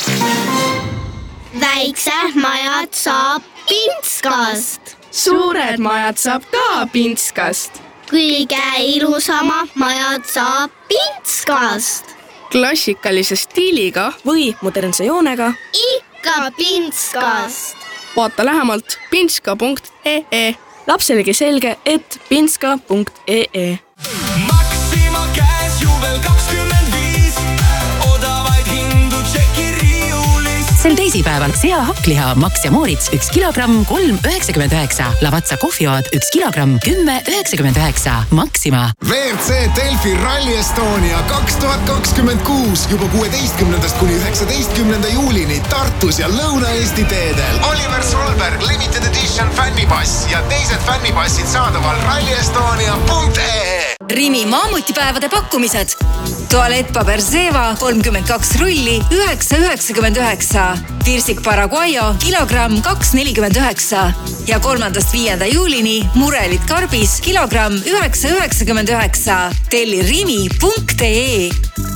Väiksed majad saab Pintskast. Suured majad saab ka Pintskast. Kõige ilusamad majad saab Pintskast. Klassikalise stiiliga või modernse joonega. Ikka Pintskast. Vaata lähemalt pintska.ee. Lapselegi selge, et pintska.ee. Maxima käes juubel 25. Odavaid hindu tšeki riiulis. Sel teisipäeval sea hakkliha Max ja Moritz 1 kilogramm 3,99. Lavazza kohvioad 1 kilogramm 10,99. Maxima. WRC Delfi Rally Estonia 2026 juba 16. kuni 19. juulini Tartus ja Lõuna-Eesti teedel. Oliver Solberg Limited Edition fännipass ja teised fännipassid saadaval rallyestonia.ee. Rimi maamutipäevade pakkumised. Tualettpaber Zeva 32 rulli 9,99. Pirsik Paraguayo kilogramm 2,49. Ja 3.–5. juulini murelit karbis kilogramm 9,99. Telli rimi.ee.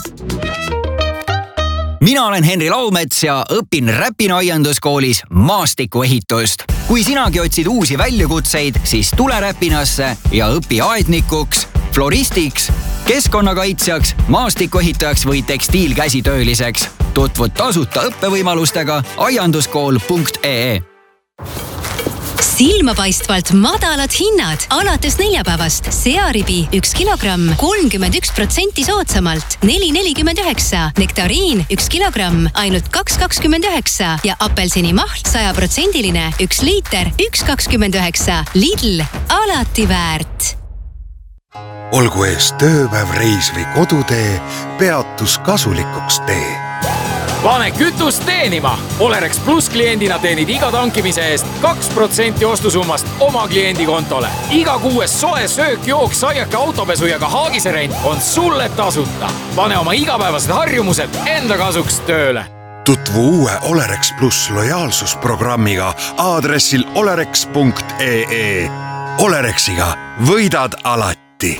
Mina olen Henri Laumets ja õpin Räpina aianduskoolis maastikuehitust. Kui sinagi otsid uusi väljakutseid, siis tule Räpinasse ja õpi aednikuks, floristiks, keskkonnakaitsjaks, maastikuehitajaks või tekstiilkäsitööliseks. Tutvud tasuta õppevõimalustega aianduskool.ee. Silmapaistvalt madalad hinnad alates neljapäevast. Searibi 1 kilogramm 31% soodsamalt 4,49. Nektariin 1 kilogramm ainult 2,29 ja apelsinimahl 100% 1 liiter 1,29. Lidl, alati väärt. Olgu ees tööpäev, reis või kodutee, peatus kasulikuks tee. Pane kütust teenima! Olerex Plus kliendina teenid iga tankimise eest 2% ostusummast oma kliendi kontole. Iga kuues soe söök, jook, saiake, autopesu ja ka haagiserent on sulle tasuta. Pane oma igapäevased harjumused enda kasuks tööle. Tutvu uue Olerex Plus lojaalsusprogrammiga aadressil olerex.ee. Olerexiga võidad alati.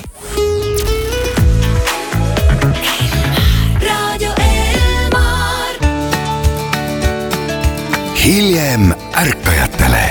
Hiljem ärkajatele.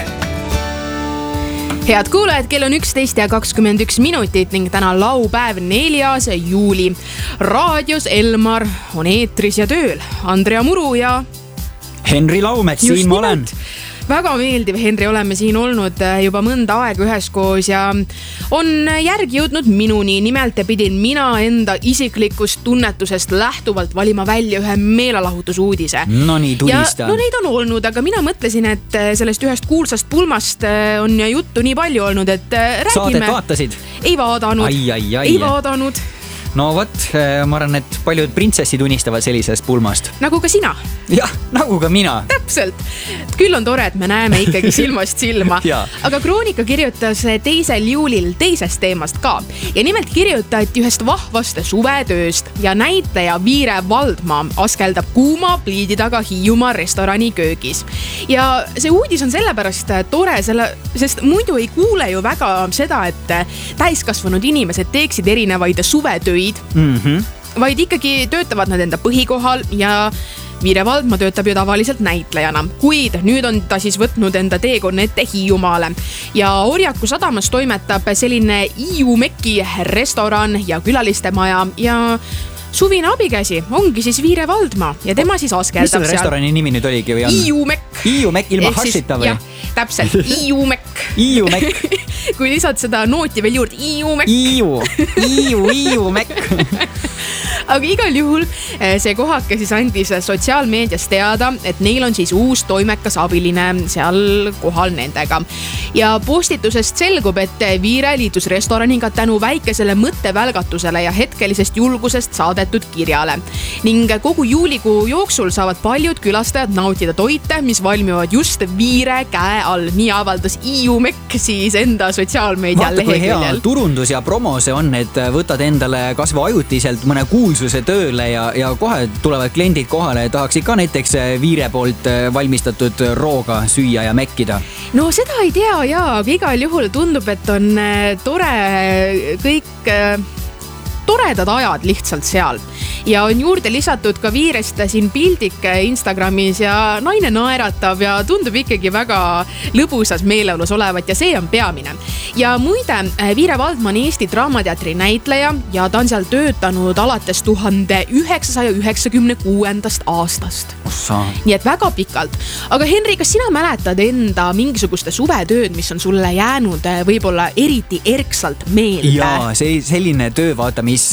Head kuulajad, kell on 11:21 ning täna laupäev 4. juuli. Raadios Elmar on eetris ja tööl. Andrea Muru ja Henri Laumets, siin ma olen. Väga meeldiv, Henri, oleme siin olnud juba mõnda aega üheskoos ja on järgi jõudnud minuni. Nimelt pidin mina enda isiklikust tunnetusest lähtuvalt valima välja ühe meelelahutusuudise. No nii, tulista. No neid on olnud, aga mina mõtlesin, et sellest ühest kuulsast pulmast on juttu nii palju olnud, et räägime. Saadet vaatasid? Ei vaadanud. Ei vaadanud. No vot, ma arvan, et paljud printsessid unistavad sellisest pulmast. Nagu ka sina. Jah, nagu ka mina. Täpselt. Küll on tore, et me näeme ikkagi silmast silma. Aga Kroonika kirjutas 2. juulil teisest teemast ka. Ja nimelt kirjutati ühest vahvast suvetööst ja näitleja Viire Valdmaa askeldab kuuma pliidi taga Hiiumaa restorani köögis. Ja see uudis on sellepärast tore, sest muidu ei kuule ju väga seda, et täiskasvanud inimesed teeksid erinevaid suvetöid. Vaid ikkagi töötavad nad enda põhikohal ja Viire Valdmaa töötab ju tavaliselt näitlejana, kuid nüüd on ta siis võtnud enda teekonna ette Hiiumaale ja Orjaku sadamas toimetab selline Iiumeki restoran ja külaliste maja ja suvine abikäsi ongi siis Viire Valdmaa ja tema siis askeldab seal. Mis selle restorani nimi nüüd oligi või on? Iiumek. Iiumek ilma hašita või? Jah, täpselt, Iiumek. Iiumek. Kui lisad seda nooti veel juurde, Iiumek. Iiumek. Aga igal juhul see kohake siis andis sotsiaalmeedias teada, et neil on siis uus toimekas abiline seal kohal nendega. Ja postitusest selgub, et Viire liitus restoraniga tänu väikesele mõttevälgatusele ja hetkelisest julgusest saadetud kirjale. Ning kogu juulikuu jooksul saavad paljud külastajad nautida toite, mis valmivad just Viire käe all. Nii avaldas Iiumek siis enda sotsiaalmeedia leheküljel. Vaata, kui hea turundus ja promo see on, et võtad endale kasva ajutiselt mõne kuulsuse tööle ja kohe tulevad kliendid kohale ja tahaksid ka näiteks Viire poolt valmistatud rooga süüa ja mekkida. No seda ei tea, aga igal juhul tundub, et on tore kõik toredad ajad lihtsalt seal. Ja on juurde lisatud ka viirest siin pildik Instagramis ja naine naeratab ja tundub ikkagi väga lõbusas meeleolus olevat ja see on peamine. Ja muide, Viire Valdman Eesti Draamateatri näitleja ja ta on seal töötanud alates 1996. aastast. Nii et väga pikalt. Aga Henri, kas sina mäletad enda mingisuguste suvetööd, mis on sulle jäänud võib-olla eriti erksalt meelde? Jaa, selline töö, vaata, mis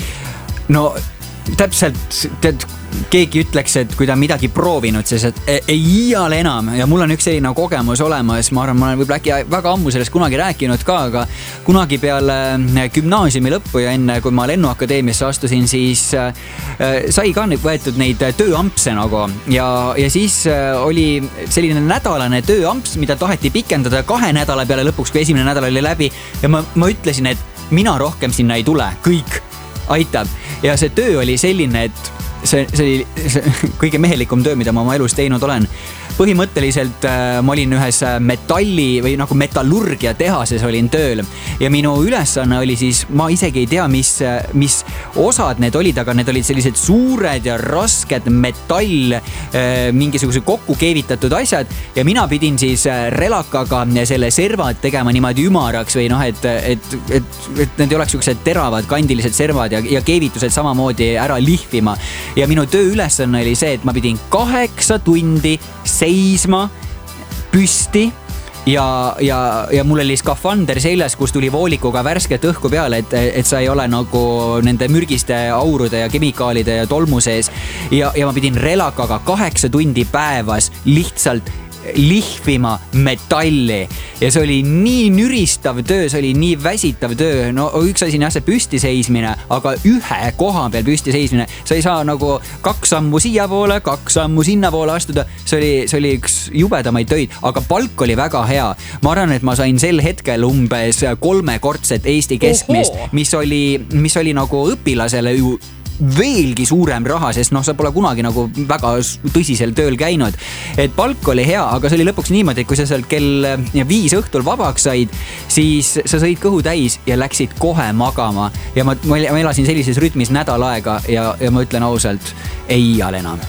no täpselt, tead, keegi ütleks, et kui ta midagi proovinud, siis et ei iial enam ja mul on üks selline kogemus olemas, ma arvan, ma olen võib-olla äkki väga ammu sellest kunagi rääkinud ka, aga kunagi peale gümnaasiumi lõppu ja enne, kui ma Lennuakadeemiasse astusin, siis sai ka võetud neid tööampse nagu ja siis oli selline nädalane tööamps, mida taheti pikendada 2 nädala peale lõpuks, kui esimene nädal oli läbi ja ma ütlesin, et mina rohkem sinna ei tule, kõik aitab ja see töö oli selline, et see oli kõige mehelikum töö, mida ma oma elus teinud olen. Põhimõtteliselt ma olin ühes metalli või nagu metallurgia tehases olin tööl ja minu ülesanne oli siis, ma isegi ei tea, mis osad need olid, aga need olid sellised suured ja rasked metall, mingisuguse kokku keevitatud asjad ja mina pidin siis relakaga selle servad tegema niimoodi ümaraks või noh, et need ei oleks sellised teravad kandilised servad ja keevitused samamoodi ära lihvima ja minu tööülesanne oli see, et ma pidin 8 tundi seisma püsti ja mul oli skafander seljas, kus tuli voolikuga värsket õhku peale, et sa ei ole nagu nende mürgiste aurude ja kemikaalide ja tolmu sees ja ma pidin relakaga 8 tundi päevas lihtsalt lihvima metalli ja see oli nii nüristav töö, see oli nii väsitav töö, no üks asi on jah see püsti seismine, aga ühe koha peal püsti seismine, sa ei saa nagu 2 sammu siia poole, 2 sammu sinna poole astuda, see oli üks jubedamaid töid, aga palk oli väga hea. Ma arvan, et ma sain sel hetkel umbes 3-kordset Eesti keskmist, mis oli nagu õpilasele ju veelgi suurem raha, sest noh, sa pole kunagi nagu väga tõsisel tööl käinud. Et palk oli hea, aga see oli lõpuks niimoodi, et kui sa seal kell 5 õhtul vabaks said, siis sa sõid kõhu täis ja läksid kohe magama. Ja ma elasin sellises rütmis nädal aega ja ma ütlen ausalt, ei iial enam.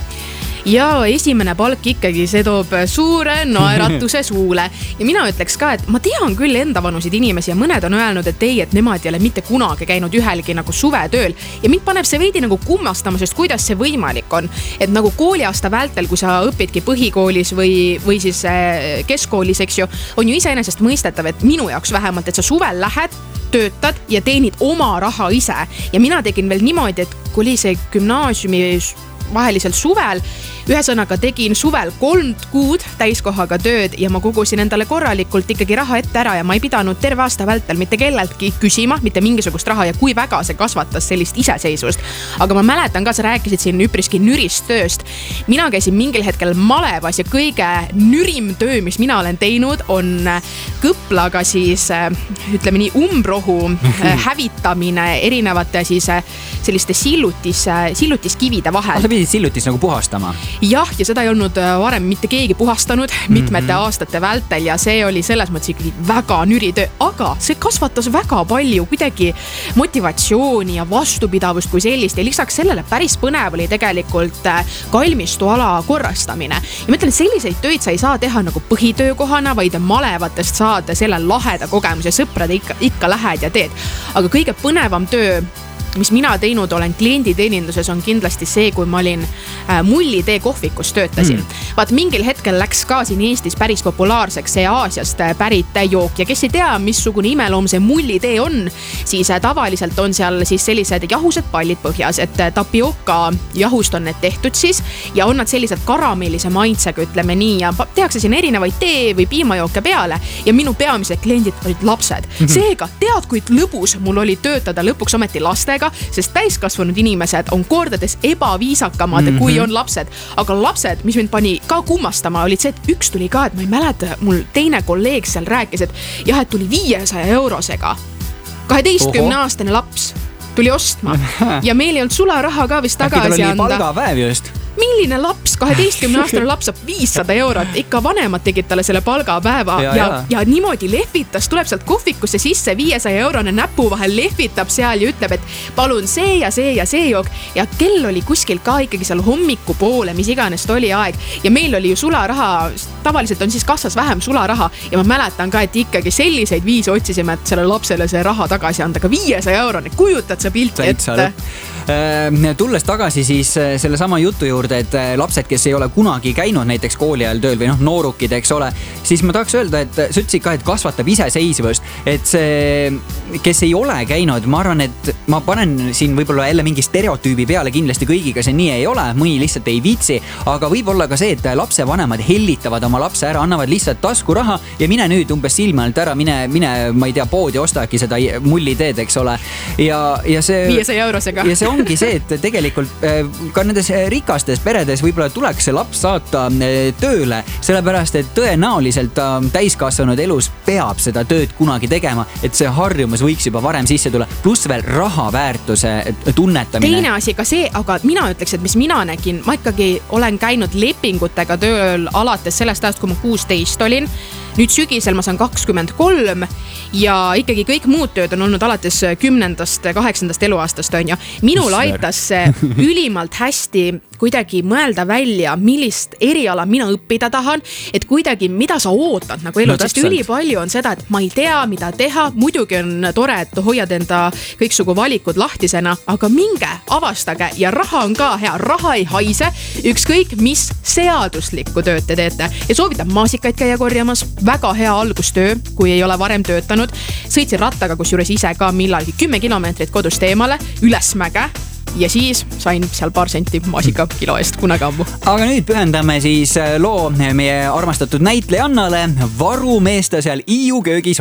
Ja esimene palk ikkagi, see toob suure naeratuse suule. Ja mina ütleks ka, et ma tean küll enda vanusid inimesi ja mõned on öelnud, et ei, et nemad ei ole mitte kunagi käinud ühelgi nagu suvetööl. Ja mind paneb see veidi nagu kummastama, sest kuidas see võimalik on. Et nagu kooliaasta vältel, kui sa õpidki põhikoolis või siis keskkoolis, eks ju, on ju iseenesest mõistetav, et minu jaoks vähemalt, et sa suvel lähed, töötad ja teenid oma raha ise. Ja mina tegin veel niimoodi, et kui oli see gümnaasiumi vaheliselt suvel, ühesõnaga tegin suvel 3 kuud täiskohaga tööd ja ma kogusin endale korralikult ikkagi raha ette ära ja ma ei pidanud terve aasta vältel mitte kelleltki küsima, mitte mingisugust raha ja kui väga see kasvatas sellist iseseisvust. Aga ma mäletan ka, sa rääkisid siin üpriski nürist tööst. Mina käisin mingil hetkel malevas ja kõige nürim töö, mis mina olen teinud, on kõplaga siis, ütleme nii, umbrohu hävitamine erinevate siis selliste sillutiskivide vahel. Sa pidid sillutis nagu puhastama? Jah, ja seda ei olnud varem mitte keegi puhastanud mitmete aastate vältel ja see oli selles mõttes ikkagi väga nüritöö, aga see kasvatas väga palju kuidagi motivatsiooni ja vastupidavust kui sellist ja lisaks sellele päris põnev oli tegelikult kalmistuala korrastamine. Ja ma ütlen, selliseid töid sa ei saa teha nagu põhitöökohana, vaid malevatest saad selle laheda kogemuse, sõprade ikka lähed ja teed. Aga kõige põnevam töö, mis mina teinud olen klienditeeninduses, on kindlasti see, kui ma olin Mullitee kohvikus töötasin. Vaat mingil hetkel läks ka siin Eestis päris populaarseks see Aasiast pärit jook ja kes ei tea, missugune imeloom see Mullitee on, siis tavaliselt on seal siis sellised jahused pallid põhjas, et tapioka jahust on need tehtud siis ja on nad sellised karamellise maitsega, ütleme nii, ja tehakse siin erinevaid tee või piimajooke peale ja minu peamised kliendid olid lapsed. Seega, tead, kui lõbus mul oli töötada lõpuks ometi lastega, sest täiskasvanud inimesed on kordades ebaviisakamad, kui on lapsed. Aga lapsed, mis mind pani ka kummastama, olid see, et üks tuli ka, et ma ei mäleta, mul teine kolleeg seal rääkis, et jah, et tuli 500 eurosega. 12-aastane laps tuli ostma ja meil ei olnud sularaha ka vist tagasi anda. Äkki tal oli palgapäev just? milline laps, 12-aastane laps saab 500 eurot, ikka vanemad tegid talle selle palgapäeva ja niimoodi lehvitas, tuleb sealt kohvikusse sisse 500-eurone näpu vahel, lehvitab seal ja ütleb, et palun see ja see ja see jook ja kell oli kuskil ka ikkagi seal hommikupoole, mis iganes oli aeg ja meil oli ju sularaha, tavaliselt on siis kassas vähem sularaha ja ma mäletan ka, et ikkagi selliseid viise otsisime, et selle lapsele see raha tagasi anda, ka 500-eurone, kujutad sa pilti ette? Tulles tagasi siis selle sama jutu juurde, et lapsed, kes ei ole kunagi käinud näiteks kooli ajal tööl või noorukid, eks ole, siis ma tahaks öelda, et sa ütlesid ka, et kasvatab iseseisvust, et see, kes ei ole käinud, ma arvan, et ma panen siin võib-olla jälle mingi stereotüübi peale, kindlasti kõigiga see nii ei ole, mõni lihtsalt ei viitsi, aga võib-olla ka see, et lapsevanemad hellitavad oma lapse ära, annavad lihtsalt taskuraha ja mine nüüd umbes silma alt ära, mine, ma ei tea, poodi ostagi seda mulliteed, eks ole. Ja see 500 eurosega. Ja see ongi see, et tegelikult ka nendes rikastes peredes võib-olla tuleks see laps saata tööle, sellepärast, et tõenäoliselt ta täiskasvanud elus peab seda tööd kunagi tegema, et see harjumus võiks juba varem sisse tulla, pluss veel raha väärtuse tunnetamine. Teine asi ka see, aga mina ütleks, et mis mina nägin, ma ikkagi olen käinud lepingutega tööl alates sellest ajast, kui ma 16 olin. Nüüd sügisel ma saan 23 ja ikkagi kõik muud tööd on olnud alates 10. 8. eluaastast on ju. Minul aitas see ülimalt hästi kuidagi mõelda välja, millist eriala mina õppida tahan, et kuidagi mida sa ootad nagu elud, sest ülipalju on seda, et ma ei tea, mida teha, muidugi on tore, et hoiad enda kõiksugu valikud lahtisena, aga minge, avastage ja raha on ka hea, raha ei haise, ükskõik mis seaduslikku tööd te teete ja soovitan maasikaid käia korjamas, väga hea algustöö, kui ei ole varem töötanud. Sõitsin rattaga, kus juures ise ka millalgi 10 kilomeetrit kodust eemale, üles mäge ja siis sain seal paar senti maasika kilo eest kunagi ammu. Aga nüüd pühendame siis loo meie armastatud näitlejannale, varumees ta seal Hiiu köögis